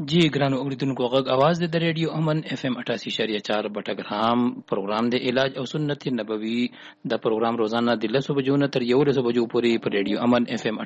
जी ګرانو اوریدونکو غږ आवाज د ریډیو امن اف ام 88.4 بټګرام پروګرام د علاج او سنت نبوي د پروګرام روزانه د 10 بجو نه تر 11 بجو پورې په ریډیو امن اف ام